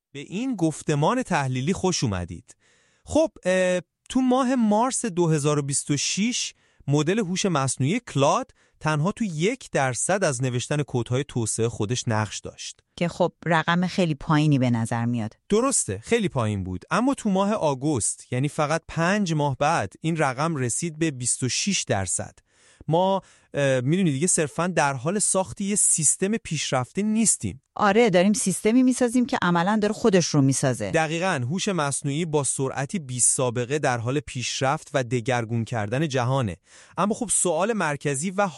به این گفتمان تحلیلی خوش اومدید. خب تو ماه مارس 2026 مدل هوش مصنوعی کلاد تنها تو 1% از نوشتن کدهای توسعه خودش نقش داشت که خب رقم خیلی پایینی به نظر میاد. درسته، خیلی پایین بود، اما تو ماه آگوست یعنی فقط 5 ماه بعد این رقم رسید به 26%. ما میدونی دیگه صرفاً در حال ساخت یه سیستم پیشرفته نیستیم. آره، داریم سیستمی میسازیم که عملاً داره خودش رو میسازه. دقیقاً، هوش مصنوعی با سرعتی بی‌سابقه در حال پیشرفت و دگرگون کردن جهانه. اما خب سوال مرکزی و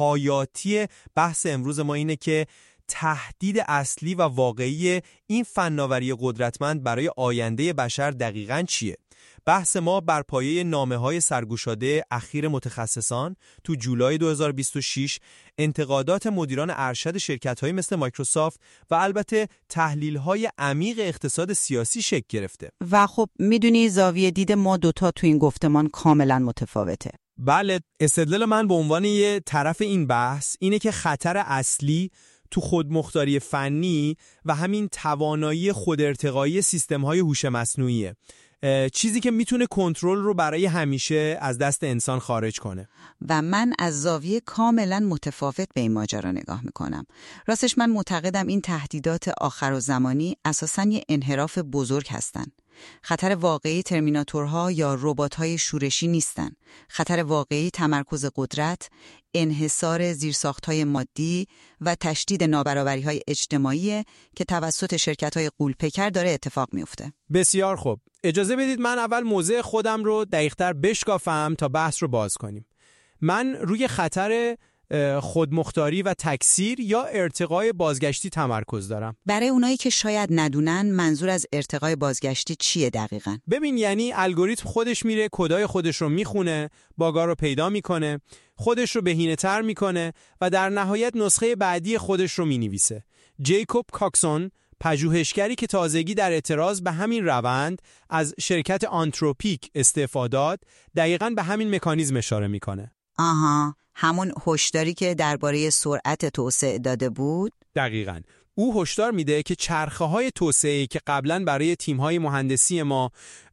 حیاتی بحث امروز ما اینه که تهدید اصلی و واقعی این فناوری قدرتمند برای آینده بشر دقیقاً چیه؟ بحث ما بر پایه نامه‌های سرگشاده اخیر متخصصان تو جولای 2026، انتقادات مدیران ارشد شرکت‌هایی مثل مایکروسافت و البته تحلیل‌های عمیق اقتصاد سیاسی شکل گرفته. و خب میدونی زاویه دید ما دوتا تو این گفتمان کاملا متفاوته. بله، استدلال من به عنوان یه طرف این بحث اینه که خطر اصلی تو خودمختاری فنی و همین توانایی خودارتقایی سیستم‌های هوش مصنوعیه، چیزی که میتونه کنترل رو برای همیشه از دست انسان خارج کنه. و من از زاویه کاملا متفاوت به این ماجرا نگاه میکنم. راستش من معتقدم این تهدیدات آخرالزمانی اساساً یه انحراف بزرگ هستن. خطر واقعی ترمیناتورها یا ربات‌های شورشی نیستن. خطر واقعی تمرکز قدرت، انحصار زیرساخت‌های مادی و تشدید نابرابری‌های اجتماعی که توسط شرکت‌های غول‌پیکر داره اتفاق میفته. بسیار خوب. اجازه بدید من اول موضع خودم رو دقیق‌تر بشکافم تا بحث رو باز کنیم. من روی خطر خودمختاری و تکثیر یا ارتقای بازگشتی تمرکز دارم. برای اونایی که شاید ندونن منظور از ارتقای بازگشتی چیه دقیقاً؟ ببین، یعنی الگوریتم خودش میره کدای خودش رو میخونه، باگا رو پیدا میکنه، خودش رو بهینه‌تر میکنه و در نهایت نسخه بعدی خودش رو مینویسه. جیکوب کاکسون، پژوهشگری که تازگی در اعتراض به همین روند از شرکت آنتروپیک استعفا داد، دقیقاً به همین مکانیزم اشاره میکنه. آها، همون هشداری که درباره سرعت توسعه داده بود؟ دقیقاً. او هشدار میده که چرخه‌های توسعه‌ای که قبلاً برای تیم‌های مهندسی ما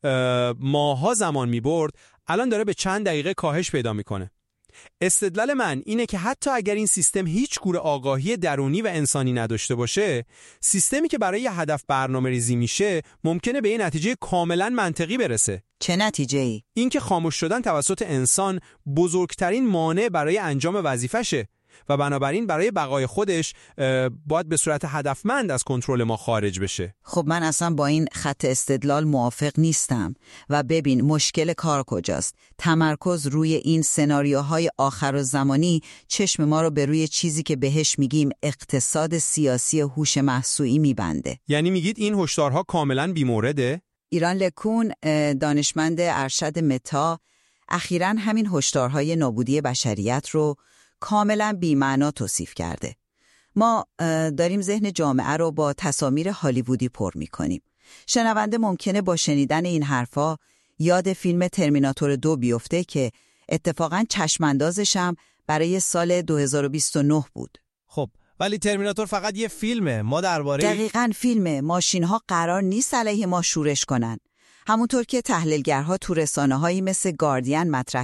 ماها زمان می‌برد، الان داره به چند دقیقه کاهش پیدا می‌کنه. استدلال من اینه که حتی اگر این سیستم هیچ گونه آگاهی درونی و انسانی نداشته باشه، سیستمی که برای یه هدف برنامه‌ریزی میشه ممکنه به این نتیجه کاملا منطقی برسه. چه نتیجه‌ای؟ اینکه خاموش شدن توسط انسان بزرگترین مانع برای انجام وظیفشه و بنابراین برای بقای خودش باید به صورت هدفمند از کنترل ما خارج بشه. خب من اصلا با این خط استدلال موافق نیستم و ببین مشکل کار کجاست. تمرکز روی این سناریوهای آخرالزمانی چشم ما رو به روی چیزی که بهش میگیم اقتصاد سیاسی هوش مصنوعی میبنده. یعنی میگید این هشدارها کاملا بی‌مورده؟ ایران لکون، دانشمند ارشد متا، اخیراً همین هشدارهای نابودی بشریت رو کاملا بی‌معنا توصیف کرده. ما داریم ذهن جامعه رو با تصاویر هالیوودی پر می‌کنیم. شنونده ممکنه با شنیدن این حرفا یاد فیلم ترمیناتور 2 بیفته که اتفاقاً چشماندازش هم برای سال 2029 بود. خب ولی ترمیناتور فقط یه فیلمه. ما درباره دقیقاً فیلمه. ماشین‌ها قرار نیست علیه ما شورش کنن. همونطور که تحلیلگرها تو رسانه‌هایی مثل گاردین مطرح